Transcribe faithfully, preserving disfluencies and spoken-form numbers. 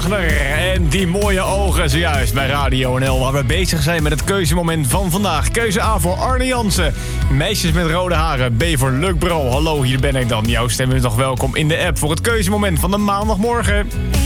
Wagner en die mooie ogen zojuist bij Radio N L... waar we bezig zijn met het keuzemoment van vandaag. Keuze A voor Arne Jansen. Meisjes met rode haren. B voor Luc Bro. Hallo, hier ben ik dan. Jouw stem is nog welkom in de app voor het keuzemoment van de maandagmorgen.